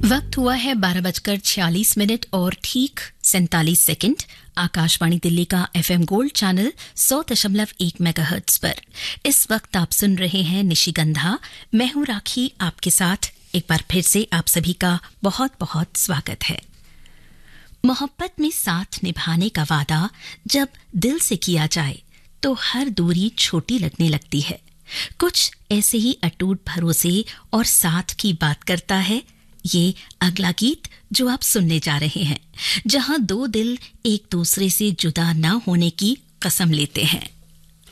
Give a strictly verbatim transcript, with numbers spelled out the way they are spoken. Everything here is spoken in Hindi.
वक्त हुआ है बारह बजकर छियालीस मिनट और ठीक सैंतालीस सेकंड। आकाशवाणी दिल्ली का एफएम गोल्ड चैनल सौ दशमलव एक मेगाहर्ट्ज पर इस वक्त आप सुन रहे हैं निशिगंधा। मैं हूं राखी, आपके साथ एक बार फिर से आप सभी का बहुत बहुत स्वागत है। मोहब्बत में साथ निभाने का वादा जब दिल से किया जाए तो हर दूरी छोटी लगने लगती है। कुछ ऐसे ही अटूट भरोसे और साथ की बात करता है ये अगला गीत जो आप सुनने जा रहे हैं, जहां दो दिल एक दूसरे से जुदा न होने की कसम लेते हैं।